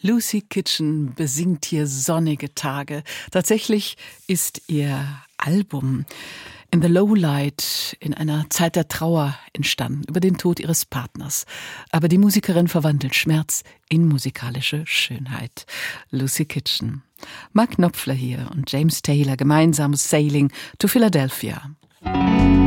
Lucy Kitchen besingt hier sonnige Tage. Tatsächlich ist ihr Album In the Lowlight in einer Zeit der Trauer entstanden, über den Tod ihres Partners. Aber die Musikerin verwandelt Schmerz in musikalische Schönheit. Lucy Kitchen. Mark Knopfler hier und James Taylor, gemeinsames Sailing to Philadelphia.